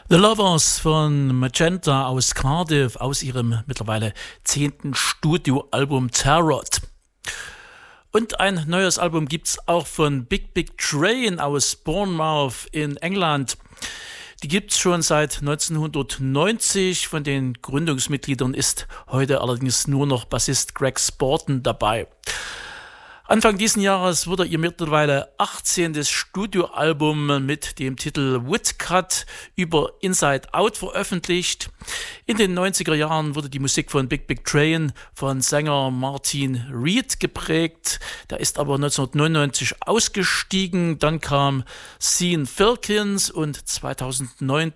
The Lovers von Magenta aus Cardiff aus ihrem mittlerweile 10. Studioalbum Tarot. Und ein neues Album gibt's auch von Big Big Train aus Bournemouth in England. Die gibt's schon seit 1990. Von den Gründungsmitgliedern ist heute allerdings nur noch Bassist Greg Sporton dabei. Anfang diesen Jahres wurde ihr mittlerweile 18. Studioalbum mit dem Titel Woodcut über Inside Out veröffentlicht. In den 90er Jahren wurde die Musik von Big Big Train von Sänger Martin Reed geprägt. Der ist aber 1999 ausgestiegen. Dann kam Sean Filkins und 2009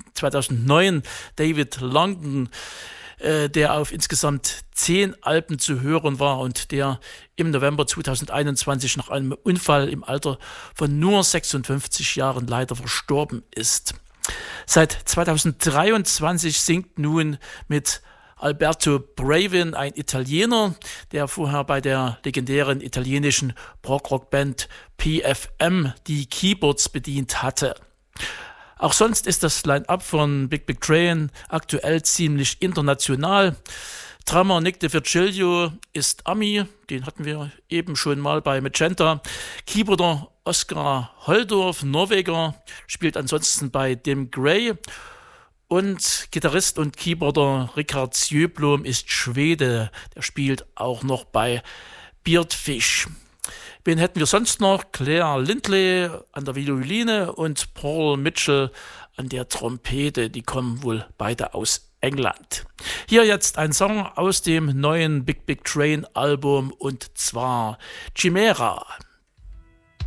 David Longdon, der auf insgesamt 10 Alben zu hören war und der im November 2021 nach einem Unfall im Alter von nur 56 Jahren leider verstorben ist. Seit 2023 singt nun mit Alberto Bravin, ein Italiener, der vorher bei der legendären italienischen Prog-Rock-Band PFM die Keyboards bedient hatte. Auch sonst ist das Line-Up von Big Big Train aktuell ziemlich international. Drummer Nick DeVirgilio ist Ami, den hatten wir eben schon mal bei Magenta. Keyboarder Oskar Holdorf, Norweger, spielt ansonsten bei Dim Gray. Und Gitarrist und Keyboarder Richard Sjöblom ist Schwede, der spielt auch noch bei Beardfish. Wen hätten wir sonst noch? Claire Lindley an der Violine und Paul Mitchell an der Trompete. Die kommen wohl beide aus England. Hier jetzt ein Song aus dem neuen Big Big Train Album und zwar Chimera.